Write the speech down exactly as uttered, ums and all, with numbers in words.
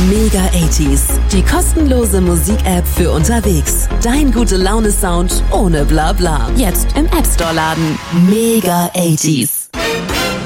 Mega achtziger, die kostenlose Musik-App für unterwegs. Dein Gute-Laune-Sound ohne Blabla. Jetzt im App Store laden. Mega achtziger.